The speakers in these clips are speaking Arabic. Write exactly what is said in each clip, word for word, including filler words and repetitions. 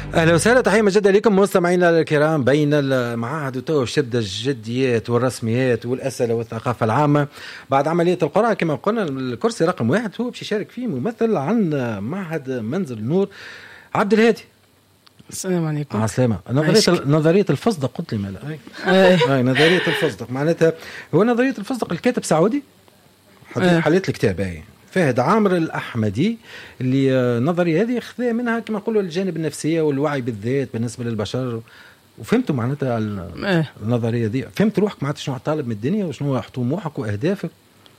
اهلا وسهلا، تحيه مجددا لكم مستمعينا الكرام. بين المعاهد وتو تبدا الجديات والرسميات والاسئله والثقافه العامه بعد عمليه القرعه. كما قلنا الكرسي رقم واحد هو باش يشارك فيه ممثل عن معهد منزل النور عبد الهادي. السلام عليكم. عسلامة. نظريه نظريه الفصدق قلت لي مالا اي نظريه الفصدق معناتها هو نظريه الفصدق الكاتب سعودي حليت الكتاب اي فهد عامر الأحمدي اللي النظرية هذه خذا منها كما نقولوا الجانب النفسية والوعي بالذات بالنسبة للبشر. وفهمتوا معناتها النظرية دي؟ فهمت روحك معناتها شنو طالب من الدنيا وشنو طموحك وأهدافك؟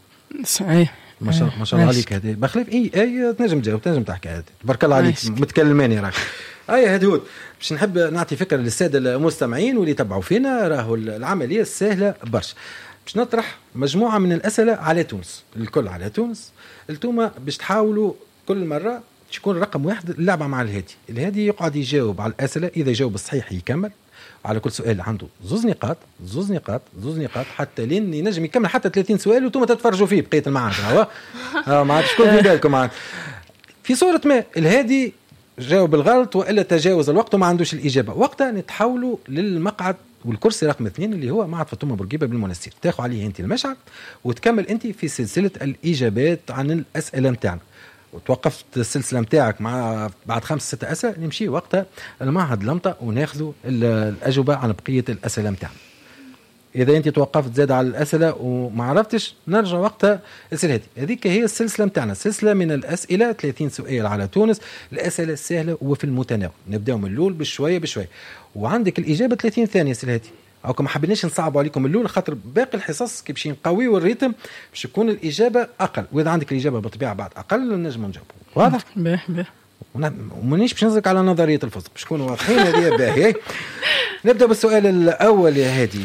صحيح ما شاء ما شاء الله عليك. هذه بخلاف اي اي تنجم تجاوب تنجم تحكي هذه تبارك الله عليك متكلماني راك. اي هدهود باش نحب نعطي فكرة للسادة المستمعين واللي يتبعوا فينا. راهو العملية سهلة برشا. باش نطرح مجموعة من الأسئلة على تونس، الكل على تونس. التوما باش تحاولوا كل مرة تكون رقم واحد اللعبة مع الهادي. الهادي يقعد يجاوب على الأسئلة، إذا جاوب الصحيح يكمل على كل سؤال عنده زوز نقاط زوز نقاط زوز نقاط حتى لين ينجم يكمل حتى ثلاثين سؤال وتوما تتفرجوا فيه بقية المعاد. ها ما عادش كل في بالكم. في صورة ما الهادي جاوب الغلط وإلا تجاوز الوقت وما عندوش الإجابة، وقتها نتحولوا للمقعد والكرسي رقم اثنين اللي هو معهد فاطمة بورقيبة بالمنستير. تاخذ عليه انت المشعل وتكمل انت في سلسلة الإجابات عن الأسئلة متاعنا. وتوقفت السلسلة متاعك مع بعد خمس ست أسئلة نمشي وقتها المعهد لمطة وناخذوا الأجوبة عن بقية الأسئلة متاعنا. إذا أنت توقفت زاد على الأسئلة وما عرفتش نرجع وقتها السلسلة هذه. هذيك هي السلسلة متاعنا، سلسلة من الأسئلة ثلاثين سؤال على تونس. الأسئلة السهلة وفي المتناول، نبدأ من الأول بشوية بشوية وعندك الإجابة ثلاثين ثانية سلهاتي. أو كما حبيناش نصعبوا عليكم الأول خاطر باقي الحصص كي باش نقوي والريتم باش يكون الإجابة أقل، وإذا عندك الإجابة بطبيعة بعد أقل نجم نجاوب. واضح؟ باهي باهي. ومانيش باش نزلك على نظرية الفصل باش نكونوا واضحين. هذه باهي. نبدأ بالسؤال الأول يا هادي.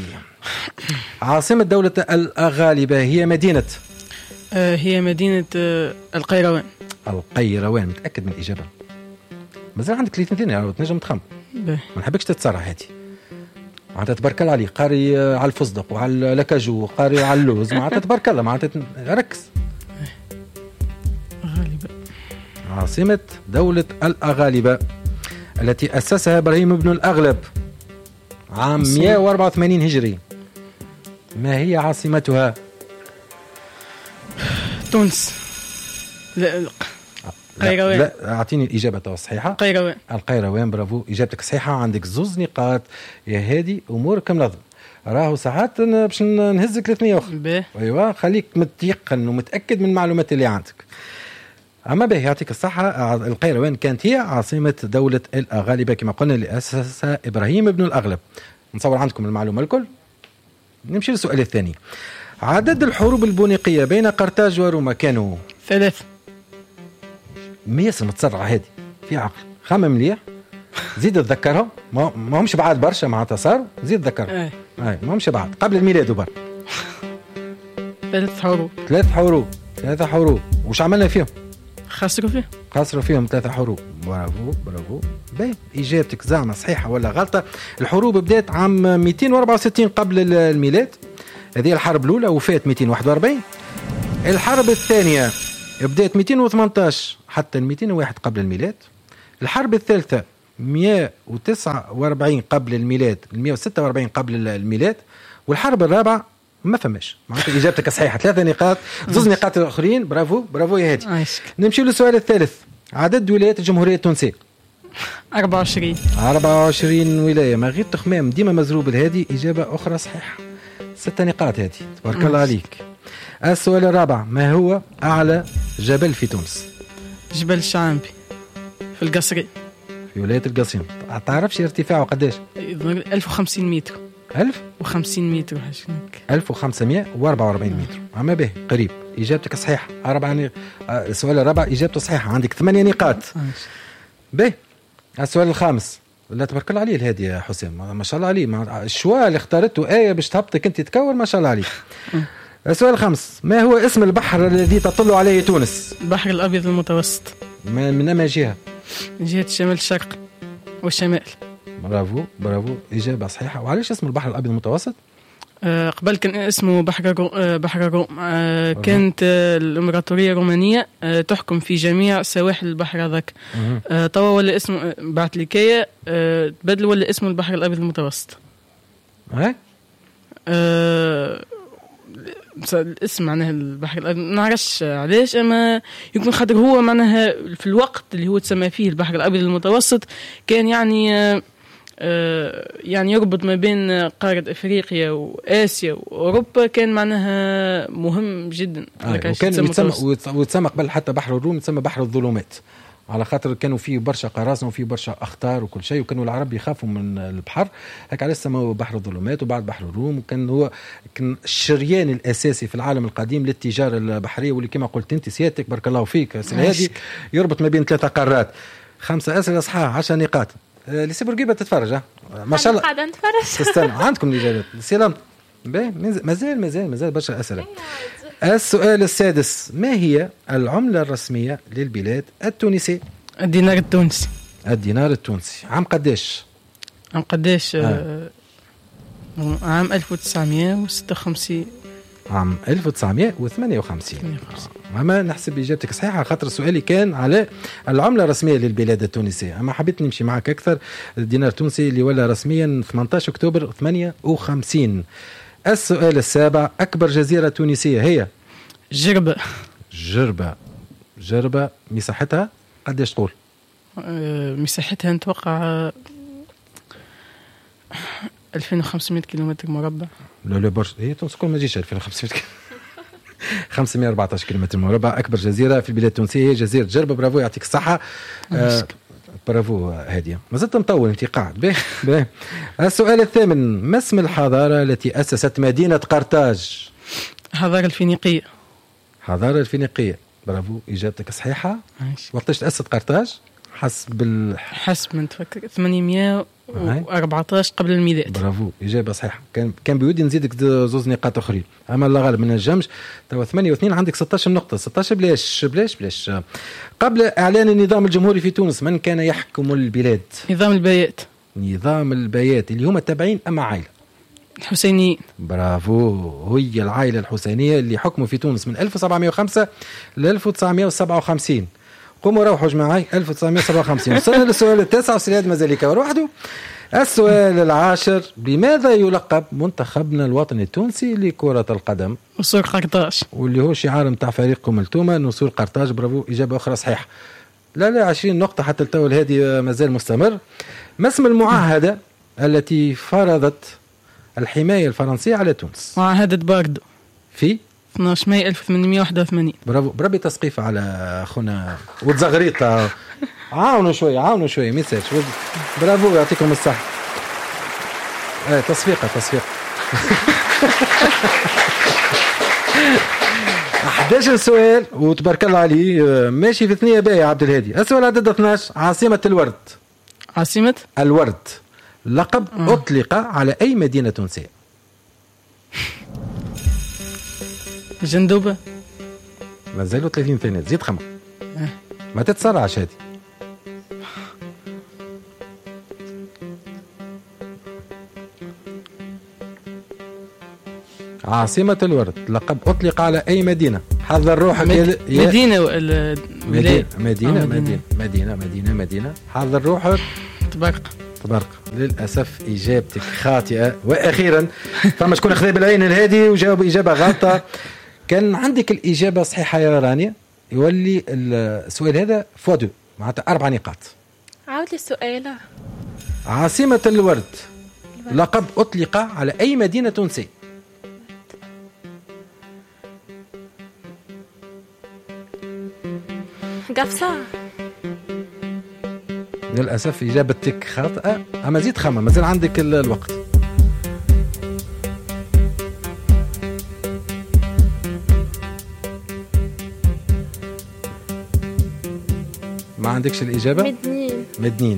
عاصمة دولة الأغالبة هي مدينة؟ آه هي مدينة آه القيروان. القيروان. متأكد من الإجابة؟ مازال عندك ثلاثين ثانية تنجم تخمم. ما نحبكش تتسرع هادي. معناتها تبارك الله عليه قاري على الفصدق وعلى لكاجو قاري على اللوز معناتها تبارك الله معناتها ركز. أغالبة. عاصمة دولة الأغالبة التي أسسها إبراهيم بن الأغلب عام مئة وأربعة وثمانين هجري، ما هي عاصمتها؟ تونس. لا القيروان. لا, لا أعطيني الإجابة الصحيحة. القيروان. القيروان برافو، إجابتك صحيحة. عندك زوز نقاط يا هادي. أمورك منظم. راهو ساعات باش نهزك ثلاثمية أخرى. أيوة خليك متيقن ومتأكد من المعلومات اللي عندك. أما به يعطيك الصحة. القيروان كانت هي عاصمة دولة الأغالبة كما قلنا اللي أسسها إبراهيم بن الأغلب. نصور عندكم المعلومة الكل. نمشي للسؤال الثاني. عدد الحروب البونيقية بين قرطاج وروما كانوا؟ ثلاث. ميسر متسرع هادي في عقل خمم مليح. زيد تذكرهم ما همش بعاد برشا معناتها صار زيد تذكرهم. اي ما همش بعاد قبل الميلاد وبر. ثلاث حروب. ثلاث حروب ثلاثة حروب. وش عملنا فيهم؟ خسروا فيهم خسروا فيهم ثلاثة حروب. برافو برافو. باهي إجابتك زعما صحيحة ولا غلطة؟ الحروب بدأت عام مئتين وأربعة وستين قبل الميلاد. هذه الحرب الأولى وفات مئتين وواحد وأربعين. الحرب الثانية بدأت مئتين وثمانية عشر حتى مئتين وواحد قبل الميلاد. الحرب الثالثة مئة وتسعة وأربعين قبل الميلاد مئة وستة وأربعين قبل الميلاد. والحرب الرابعة ما فماش. معناتها إجابتك صحيحة. ثلاثة نقاط زوز نقاط آخرين. برافو برافو يا هادي. نمشي للسؤال الثالث. عدد ولايات الجمهورية التونسية؟ أربعة وعشرين. أربعة وعشرين ولاية. ما غير تخمام ديما مزروب الهادي. إجابة أخرى صحيحة. ستة نقاط هادي تبارك الله عليك. السؤال الرابع. ما هو أعلى جبل في تونس؟ جبل الشعامبي في القصري في ولاية القصيم. تعرفش ارتفاعه قداش؟ ألف وخمسين متر. ألف وخمسين متر هاشنك. ألف وخمسمائة وأربعة وأربعين متر. أما به قريب. إجابتك صحيحة. أربعة. السؤال الرابع إجابته صحيحة. عندك ثمانية نقاط. به. السؤال الخامس. لا تبارك الله عليه الهادي يا حسام ما شاء الله عليه. الشواء اللي اختارته آية باش تهبطك أنت تكور ما شاء الله عليه. السؤال الخامس. ما هو اسم البحر الذي تطل عليه تونس؟ البحر الأبيض المتوسط. من أما جهة؟ من جهة الشمال الشرق والشمال. برافو برافو إجابة صحيحة. وعليش اسم البحر الأبيض المتوسط؟ آه قبل كان اسمه بحر الرو... آه بحر الروم. آه كانت آه الإمبراطورية الرومانية آه تحكم في جميع سواحل البحر هذاك. آه توا ولا اسمه بعد لكاية آه بدل ولا اسمه البحر الأبيض المتوسط. هاي آه الاسم معناها البحر الأبيض ما نعرفش علاش، اما يمكن خاطر هو معناها في الوقت اللي هو تسمى فيه البحر الأبيض المتوسط كان يعني آه آه يعني يربط ما بين قارة أفريقيا وآسيا وأوروبا، كان معناها مهم جدا. آه وكان يتسمى ويتسمى قبل حتى بحر الروم يتسمى بحر الظلمات، على خاطر كانوا فيه برشا قراصنة وفيه برشا أخطار وكل شيء، وكانوا العرب يخافوا من البحر، هيك على سموه بحر الظلمات وبعد بحر الروم. وكان هو كان الشريان الأساسي في العالم القديم للتجارة البحرية، واللي كما قلت أنت سيادتك بارك الله فيك هذه يربط ما بين ثلاثة قارات. خمسة أسئلة صحاح، عشرة نقاط. اللي سي بورقيبة تتفرج ها ما شاء الله قاعدة نتفرج. تستنى عندكم الإجابات سلام. مازال مازال مازال برشا أسئلة. السؤال السادس: ما هي العملة الرسمية للبلاد التونسية؟ الدينار التونسي. الدينار التونسي. عام قديش؟ عام قديش؟ آه. عام ألف وتسعمائة وستة وخمسين. عام ألف وتسعمائة وثمانية وخمسين. أما نحسب إجابتك صحيحة خاطر سؤالي كان على العملة الرسمية للبلاد التونسية، أما حبيت نمشي معك أكثر. الدينار التونسي اللي ولا رسميا ثمانية عشر أكتوبر ثمانية وخمسين. السؤال السابع: أكبر جزيرة تونسية هي؟ جربة. جربة. جربة مساحتها قديش تقول؟ أه مساحتها نتوقع ألفين وخمسمائة كيلومتر مربع. لا لا برشا، هي تونس كل ما تجيش ألفين وخمسمائة خمسمائة وأربعة عشر كيلومتر مربع. أكبر جزيرة في البلاد التونسية هي جزيرة جربة. برافو يعطيك الصحة. آه برافو هادية، ما زلت مطول انت قاعد به به. السؤال الثامن: ما اسم الحضارة التي أسست مدينة قرطاج؟ الحضارة الفينيقية. حضارة الفينيقية. برافو إجابتك صحيحة. وقتاش تأسست قرطاج؟ حسب ال... حسب من تفكر ثمانمائة وأربعة عشر قبل الميلاد. برافو إجابة صحيحة. كان كان بيودي نزيدك زوز نقاط أخرين، أما الله غالب من الجمج. توا ثمانية واثنين عندك ستة عشر نقطة. ستة عشر بلاش بلاش بلاش. قبل إعلان النظام الجمهوري في تونس من كان يحكم البلاد؟ نظام البيات. نظام البيات اللي هم التابعين أما عائلة؟ الحسينيين. برافو، هي العائلة الحسينية اللي حكموا في تونس من ألف وسبعمائة وخمسة ل ألف وتسعمائة وسبعة وخمسين. قوموا روحوا جماعي ألف وتسعمائة وسبعة وخمسين. وصلنا للسؤال التاسع والسياد مازال يكبر وحده. السؤال العاشر: بماذا يلقب منتخبنا الوطني التونسي لكرة القدم؟ نصور قرطاج، واللي هو شعار متاع فريقكم التوما نصور قرطاج. برافو إجابة أخرى صحيحة. لا لا عشرين نقطة حتى التو هذه مازال مستمر. ما اسم المعاهدة التي فرضت الحماية الفرنسية على تونس؟ معاهدة باردو في اثني عشر ماي ألف وثمانمائة وواحد وثمانين. برافو. بربي تسقيف على أخونا وتزغريط. عاونوا شوية عاونوا شوية ميساج. برافو يعطيكم الصحة. ايه تصفيقة تصفيقة. أحد عشر سؤال وتبارك الله عليه ماشي في ثنية باقي. عبد الهادي السؤال عدد اثني عشر: عاصمة الورد. عاصمة الورد لقب أه. أطلق على أي مدينة تونسية؟ جندوبة. ما زالوا ثلاثين ثانية زيد خمس. أه. ما تتسرعش هذه. عاصمة الورد لقب أطلق على أي مدينة؟ حضر روحك. مد... يا... مدينة ولا مدينة مدينة آه مدينة مدينة مدينة مدينة. حضر روحك. تبرق. تبرق. للأسف إجابتك خاطئة. وأخيرا فما شكون أخذ بالعين الهادي وجاوب إجابة غلطة. كان عندك الإجابة صحيحة يا رانيا، يولي السؤال هذا فوادو معناتها أربع نقاط. عاود لي السؤال. عاصمة الورد لقب أطلق على أي مدينة تونسية؟ قفصة. للأسف إجابتك خاطئة، أما زيد خمة ما زال عندك الوقت. ما عندكش الإجابة؟ مدنين. مدنين.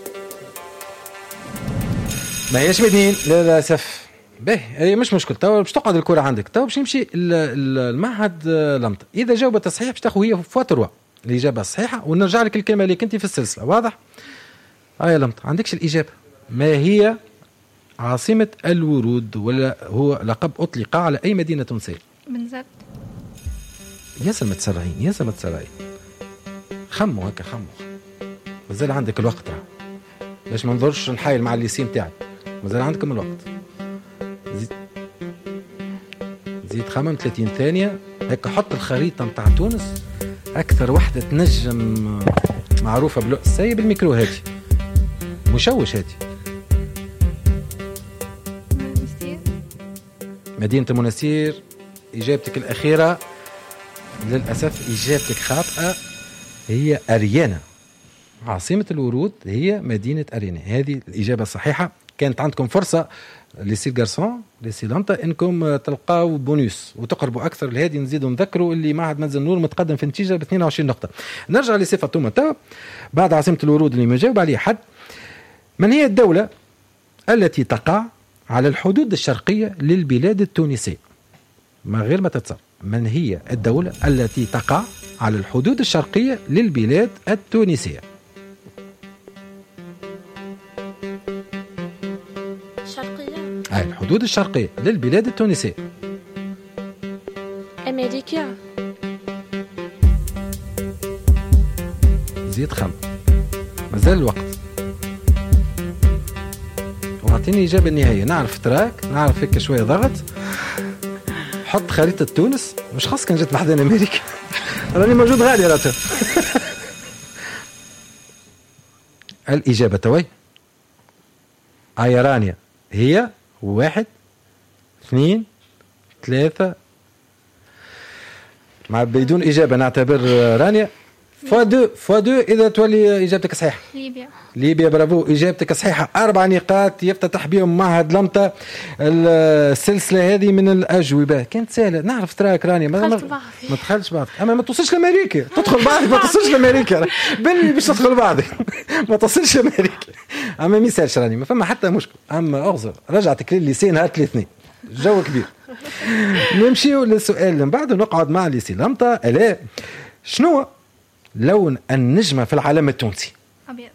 ما هيش مدنين للأسف. باهي هي مش مشكل. تو باش تقعد الكرة عندك. تو باش نمشي المعهد لمطة. إذا جاوبت صحيح باش تاخذ هي فواتروا الإجابة الصحيحة ونرجع لك الكلمة اللي كنتي في السلسلة. واضح؟ هاي لمطة عندكش الإجابة. ما هي عاصمة الورود، ولا هو لقب أطلق على أي مدينة تونسية؟ بنزرت. ياسر متسرعين ياسر متسرعين، خموا هكا خموا، مازال عندك الوقت راه باش ما نضرش نحايل مع الليسين تاعك، مازال عندكم الوقت. زيد زيد خمم ثلاثين ثانية هكا. حط الخريطة متاع تونس، أكثر وحدة تنجم معروفة بلو سايب الميكرو هاتي مشوش هاتي. مدينة المنستير. إجابتك الأخيرة للأسف إجابتك خاطئة، هي أريانا. عاصمة الورود هي مدينة أريانا، هذه الإجابة الصحيحة. كانت عندكم فرصة لسي غارسون لسي لامتا انكم تلقاو بونيس وتقربوا اكثر لهذه. نزيدوا نذكروا اللي معهد منزل النور متقدم في النتيجه ب اثنين وعشرين نقطه. نرجع لصفه توما تو بعد عاصمه الورود اللي ما جاوب عليه حد. من هي الدوله التي تقع على الحدود الشرقيه للبلاد التونسيه؟ ما غير ما تتصل. من هي الدوله التي تقع على الحدود الشرقيه للبلاد التونسيه؟ هاي الحدود الشرقية للبلاد التونسية. أمريكا. زيد خم، مازال الوقت، واعطيني إجابة النهائية. نعرف تراك، نعرف هيك شوية ضغط. حط خريطة تونس، مش خاص كان جت بحدين أمريكا راني موجود غالي راتب. الإجابة توي أيرانيا هي واحد اثنين ثلاثة مع بدون إجابة نعتبر رانيا فوا دو فوا دو إذا تولي إجابتك صحيحة. ليبيا. ليبيا برافو، إجابتك صحيحة. أربع نقاط يفتتح بهم معهد لمتا السلسلة هذه من الأجوبة. كانت سهلة، نعرف تراك رانيا ما ما تدخلش بعضك، أما ما توصلش لأمريكا. تدخل بعضك ما توصلش لأمريكا، بني باش تدخل بعضك ما توصلش لأمريكا. أما ما يسالش راني، ما فما حتى مشكل. أما أغزر رجعتك للليسين نهار الاثنين، جو كبير. نمشيو للسؤال اللي من بعده، نقعد مع ليسي لمتا. ألا شنو لون النجمة في العلم التونسي؟ أبيض.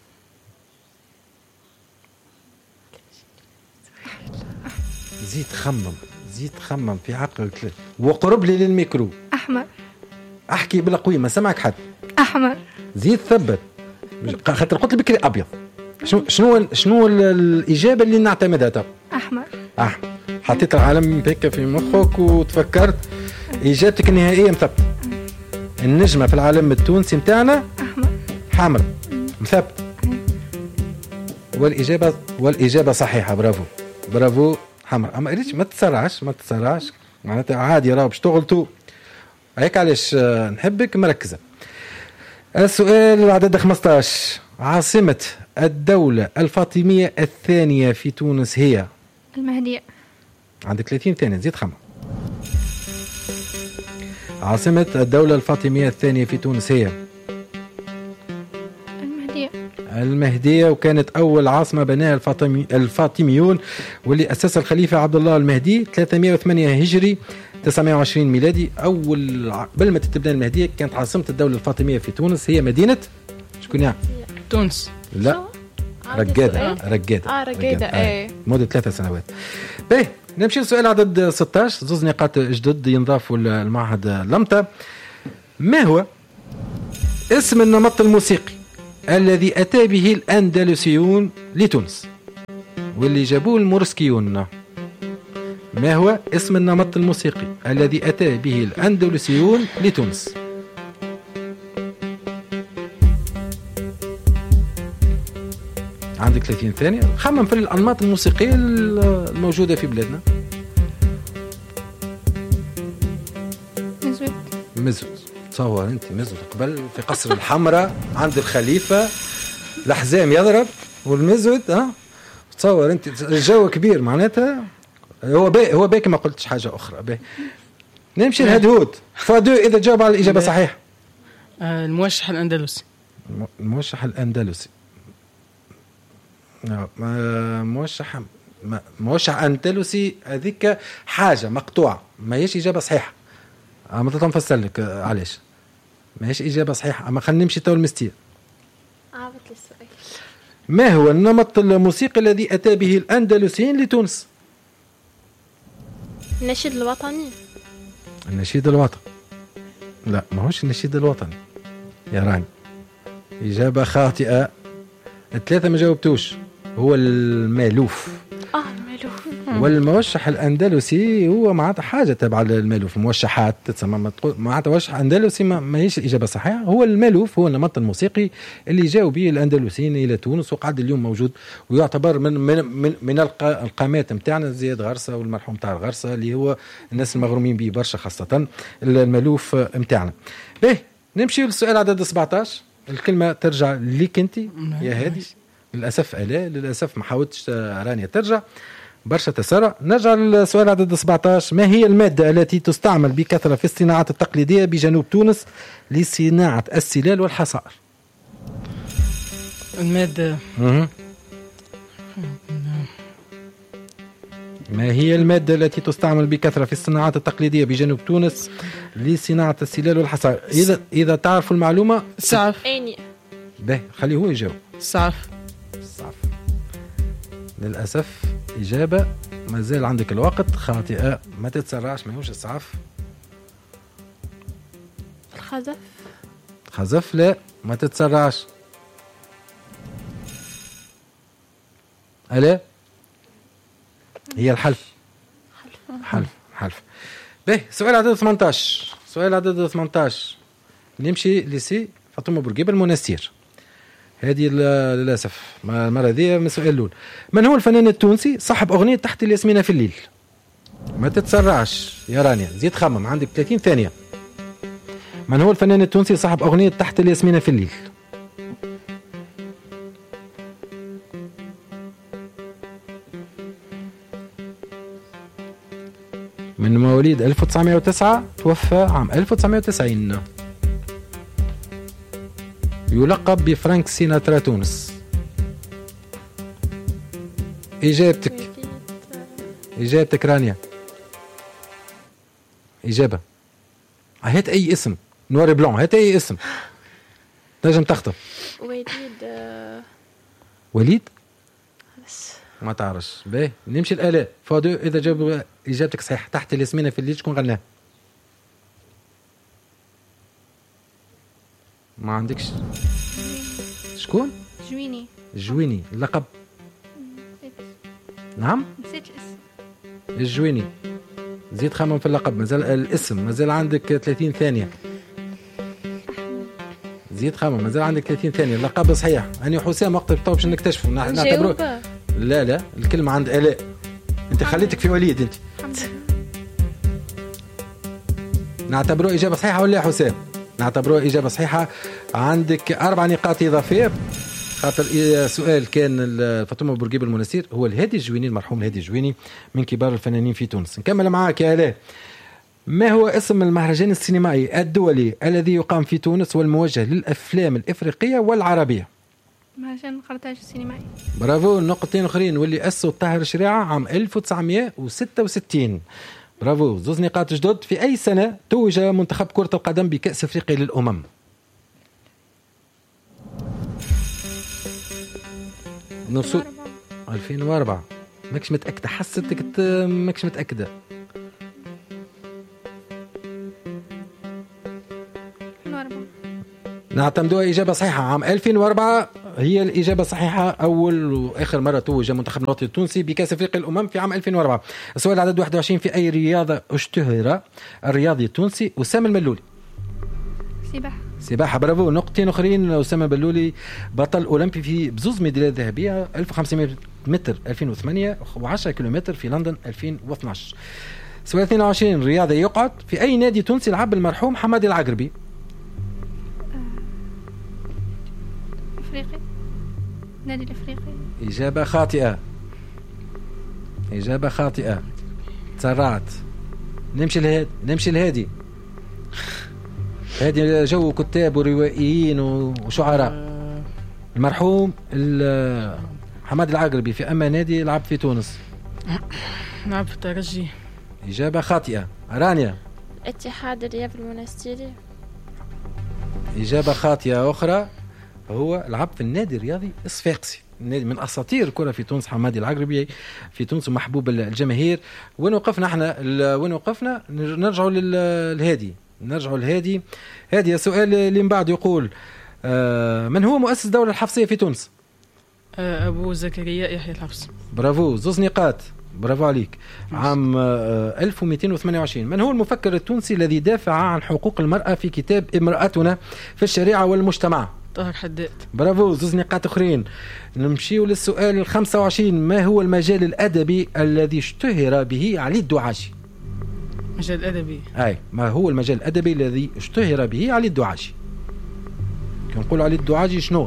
زيد خمم زيد خمم في عقلك وقرب لي للميكرو. أحمر. احكي بالقوي ما سمعك حد. أحمر. زيد ثبت، خاطر قلت بكري أبيض. شنو شنو شنو الإجابة اللي نعتمدها تو؟ أحمر. أحمر. حطيت العالم هيك في مخك وتفكرت. إجابتك النهائية مثبتة. النجمة في العالم التونسي متاعنا أحمر. حمر مثبت. والإجابة والإجابة صحيحة. برافو برافو حمر. أما ريتش ما تسرعش ما تسرعش معناتها عادي راهو باش تغلطوا هيك. علاش نحبك مركزة. السؤال عدد خمسة عشر. عاصمة الدولة الفاطمية الثانية في تونس هي؟ المهدية. عندك ثلاثين ثانية زيد خمسة. عاصمة الدولة الفاطمية الثانية في تونس هي؟ المهدية. المهدية، وكانت أول عاصمة بناها الفاطمي الفاطميون واللي أسسها الخليفة عبد الله المهدي ثلاثمائة وثمانية هجري تسعمائة وعشرين ميلادي. أول قبل ما تبنى المهدية كانت عاصمة الدولة الفاطمية في تونس هي مدينة شكون يعني؟ تونس. لا رقادة. رقادة. اه رقادة ايه مدة ثلاثة سنوات. باهي نمشي للسؤال عدد ستة عشر. زوز نقاط جدد ينضافوا المعهد لمتا. ما هو اسم النمط الموسيقي الذي أتى به الأندلسيون لتونس واللي جابوه المورسكيون؟ ما هو اسم النمط الموسيقي الذي أتى به الأندلسيون لتونس؟ عندك ثلاثين ثانية. خمم في الأنماط الموسيقية الموجودة في بلادنا. مزود. مزود. تصور أنت مزود قبل في قصر الحمراء عند الخليفة الحزام يضرب والمزود. ها تصور أنت الجو كبير معناتها. هو باقي هو باقي ما قلتش حاجة أخرى. باقي نمشي الهدهود. فادو إذا جاوب على الإجابة صحيح. آه الموشح الأندلسي. الموشح الأندلسي. موشح موشح أندلسي هذيك حاجة مقطوعة ما هيش إجابة صحيحة. أما تنفسر لك علاش ما هيش إجابة صحيحة. أما خلينا نمشي تو المستير. عاودت للسؤال. ما هو النمط الموسيقي الذي أتى به الأندلسيين لتونس؟ النشيد الوطني. النشيد الوطني. لا ما هوش النشيد الوطني يا راني. إجابة خاطئة. الثلاثة ما جاوبتوش. هو المالوف. اه المالوف. والموشح الأندلسي هو معناتها حاجة تبع المالوف. موشحات تسمى معناتها موشح أندلسي ما, ما هيش الإجابة صحيحة. هو المالوف هو النمط الموسيقي اللي جاءوا به الأندلسيين إلى تونس وقعد اليوم موجود ويعتبر من من من, من القامات متاعنا زياد غرسة والمرحوم تاع غرسة اللي هو الناس المغرومين به برشا خاصة المالوف متاعنا. باهي نمشي للسؤال عدد سبعتاشر. الكلمة ترجع ليك أنت يا هادي. للأسف ألا للأسف ما حاولتش رانيا ترجع برشا تسارع. نرجع للسؤال عدد سبعتاشر. ما هي المادة التي تستعمل بكثرة في الصناعات التقليدية بجنوب تونس لصناعة السلال والحصائر؟ المادة ما هي المادة التي تستعمل بكثرة في الصناعات التقليدية بجنوب تونس لصناعة السلال والحصائر؟ إذا إذا تعرفوا المعلومة. السعف. أني. به خليه هو يجاوب. السعف. السعف. للأسف إجابة ما زال عندك الوقت خاطئة. ما تتسرعش. ما هوش السعف. الخزف. خزف لا ما تتسرعش. ألا هي الحلف. حلف حلف. به سؤال عدد ثمانية عشر. سؤال عدد ثمانية عشر. نمشي لسي فاطمة بورقيبة المنستير. هذه للأسف المرة ذي من السؤال الأول. من هو الفنان التونسي صاحب أغنية تحت الياسمينة في الليل؟ ما تتسرعش يا رانيا زيد خمم عندك ثلاثين ثانية. من هو الفنان التونسي صاحب أغنية تحت الياسمينة في الليل؟ من مواليد ألف وتسعمائة وتسعة توفى عام ألف وتسعمائة وتسعين. يلقب بفرانك سيناترا تونس. إجابتك إجابتك رانيا. إجابة هات أي اسم نوار بلون. هات أي اسم نجم تخطف. وليد. وليد بس ما تعرفش. باهي نمشي الآلاء فادو. إذا جاب إجابتك صحيح تحت الياسمينة في الليل شكون غناها؟ ما عندكش. شكون؟ جويني. الجويني. اللقب؟ نعم نسيت الاسم. الجويني. زيد خمم في اللقب. مازال الاسم مازال عندك ثلاثين ثانية. زيد خمم مازال عندك ثلاثين ثانية. اللقب صحيح. أنا وحسام وقت الطوب باش نكتشفوا نعتبروه. لا لا الكلمة عند آلاء. أنت خليتك في وليد أنت. نعتبروه إجابة صحيحة ولا يا حسام؟ نعتبروها إجابة صحيحة. عندك أربع نقاط إضافية خاطر سؤال كان فاطمة بورقيبة المنستير. هو الهادي الجويني المرحوم الهادي الجويني من كبار الفنانين في تونس. نكمل معاك يا آلاء. ما هو اسم المهرجان السينمائي الدولي الذي يقام في تونس والموجه للأفلام الإفريقية والعربية؟ مهرجان القرطاج السينمائي. برافو. نقطتين أخرين. واللي أسسوا طاهر شريعة عام ألف وتسعمائة وستة وستين. برافو. زوز نقاط جدد. في أي سنة توج منتخب كرة القدم بكأس أفريقيا للأمم؟ نصو ألفين وأربعة. ماكش متأكدة. حسيتك ماكش متأكدة. نعتمدوها إجابة صحيحة. عام ألفين وأربعة هي الإجابة صحيحة. أول وآخر مرة توج منتخب الوطني التونسي بكأس أفريقيا الأمم في عام ألفين وأربعة. السؤال عدد واحد وعشرين. في أي رياضة اشتهر الرياضي التونسي أسامة الملولي؟ سباحة. سباحة. برافو. نقطتين أخرين. أسامة الملولي بطل أولمبي في بزوز ميداليات ذهبية ألف وخمسمائة متر ألفين وثمانية وعشرة كيلومتر في لندن ألفين واثناشر. سؤال اثنين وعشرين. رياضي يقعد. في أي نادي تونسي لعب المرحوم حمادي العقربي؟ أفريقي. نادي الأفريقي. إجابة خاطئة. إجابة خاطئة. تسرعت. نمشي الهادي. نمشي الهادي. هادي جو كتاب وروائيين وشعراء. المرحوم حماد العقربي في أما نادي لعب في تونس؟ لعب في الترجي. إجابة خاطئة. رانيا. اتحاد الرياض المنستيري. إجابة خاطئة أخرى. هو لعب في النادي الرياضي الصفاقسي. نادي من اساطير الكره في تونس، حمادي العقربي في تونس ومحبوب الجماهير. وين وقفنا احنا؟ وين وقفنا؟ نرجعوا للهادي نرجعوا للهادي هادي السؤال اللي من بعد يقول آه من هو مؤسس الدولة الحفصية في تونس؟ آه أبو زكريا يحيى الحفص. برافو، زوز نقاط، برافو عليك. عام آه ألف ومئتين وثمانية وعشرين. من هو المفكر التونسي الذي دافع عن حقوق المرأة في كتاب امرأتنا في الشريعة والمجتمع؟ طاهر حداد. برافو، زوز نقاط اخرين. نمشيو للسؤال الخمسة وعشرين. ما هو المجال الأدبي الذي اشتهر به علي الدعاشي؟ مجال أدبي. أي، ما هو المجال الأدبي الذي اشتهر به علي الدعاشي؟ كنقول علي الدعاشي شنو؟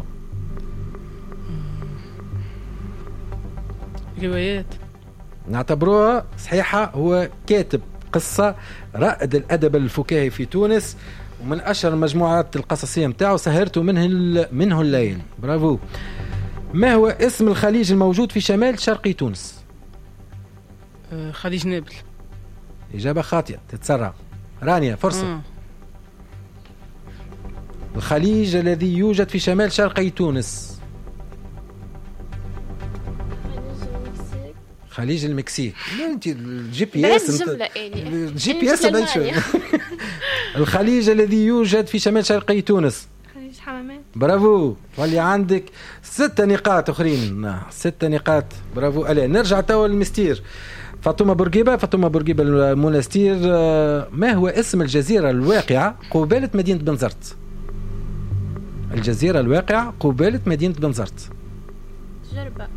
روايات. نعتبروها صحيحة. هو كاتب قصة، رائد الأدب الفكاهي في تونس، ومن أشهر المجموعات القصصية متاعه سهرت منه منه الليل. برافو. ما هو اسم الخليج الموجود في شمال شرقي تونس؟ آه خليج نابل. إجابة خاطئة، تتسرع. رانيا فرصة. آه. الخليج الذي يوجد في شمال شرقي تونس. خليج المكسيك. لا انت الجي بي اس الجي بي اس الخليج الذي يوجد في شمال شرقي تونس. خليج حمامات. برافو، واللي عندك ستة نقاط اخرين. ستة نقاط، برافو. ألا نرجع توا للمستير. فاطمة بورقيبة. فاطمة بورقيبة المنستير. ما هو اسم الجزيرة الواقعة قبالة مدينة بنزرت؟ الجزيرة الواقعة قبالة مدينة بنزرت. جربة.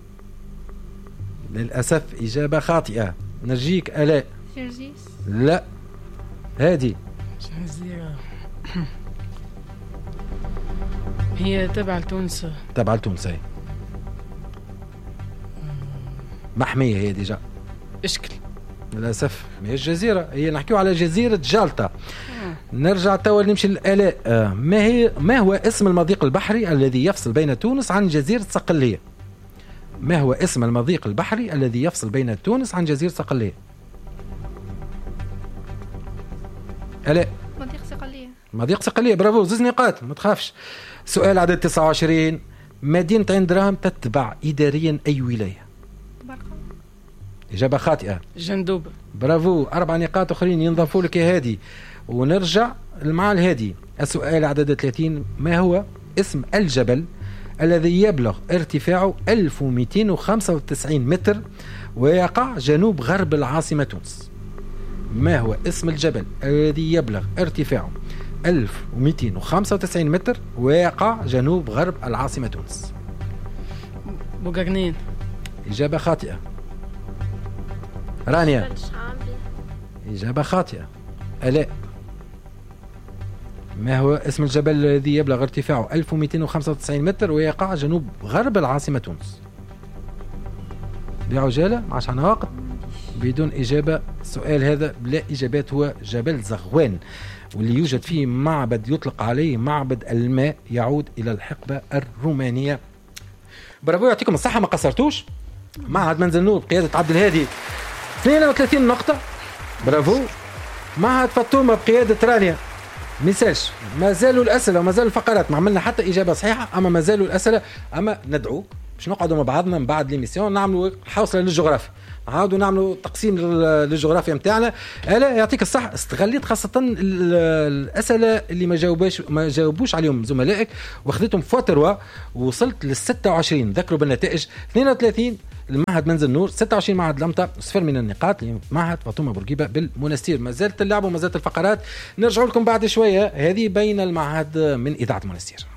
للأسف إجابة خاطئة. نرجيك ألاء. جرجيس. لا، هادي. جزيرة هي تبع لتونس. تبع لتونس هي محمية هي ديجا. اشكل. للأسف ما هي الجزيرة، هي نحكيو على جزيرة جالتا. نرجع توا نمشي للآلاء. ما هي ما هو اسم المضيق البحري الذي يفصل بين تونس عن جزيرة صقلية؟ ما هو اسم المضيق البحري الذي يفصل بين تونس عن جزيرة صقلية؟ آلاء. مضيق صقلية. مضيق صقلية، برافو، زوز نقاط، ما تخافش. سؤال عدد تسعة وعشرين. مدينة عين درهم تتبع إداريا أي ولاية؟ برقة. إجابة خاطئة. جندوبة. برافو، أربع نقاط أخرين ينضافوا لك يا هادي. ونرجع مع الهادي. السؤال عدد ثلاثين. ما هو اسم الجبل الذي يبلغ ارتفاعه ألف ومئتين وخمسة وتسعين متر ويقع جنوب غرب العاصمة تونس؟ ما هو اسم الجبل الذي يبلغ ارتفاعه ألف ومئتين وخمسة وتسعين متر ويقع جنوب غرب العاصمة تونس؟ بوغرنين. إجابة خاطئة. رانيا. إجابة خاطئة. ألاء. ما هو اسم الجبل الذي يبلغ ارتفاعه ألف ومئتين وخمسة وتسعين متر ويقع جنوب غرب العاصمة تونس؟ بعجالة عاش عنا وقت. بدون إجابة. السؤال هذا بلا إجابات. هو جبل زغوان، واللي يوجد فيه معبد يطلق عليه معبد الماء، يعود إلى الحقبة الرومانية. برافو، يعطيكم الصحة، ما قصرتوش. معهد منزل نور بقيادة عبد الهادي اثنين وثلاثين نقطة. برافو. معهد فاطمة بقيادة رانيا ميساج. ما زالوا الأسئلة وما زالوا الفقرات، ما عملنا حتى إجابة صحيحة، أما ما زالوا الأسئلة. أما ندعوك باش نقعدوا مع بعضنا من بعد ليميسيون نعملوا حوصلة للجغرافيا، نعاودوا نعملوا تقسيم للجغرافيا نتاعنا. ألا يعطيك الصح، استغليت خاصة الأسئلة اللي ما جاوبوش ما جاوبوش عليهم زملائك واخذتهم فوتروا ووصلت لل ستة وعشرين. ذكروا بالنتائج اثنين وثلاثين المعهد منزل نور، ستة وعشرين معهد لمطة، صفر من النقاط لمعهد فاطمة بورقيبة بالمنستير. ما زالت اللعبة وما زالت الفقرات. نرجع لكم بعد شوية. هذه بين المعهد من إذاعة المنستير.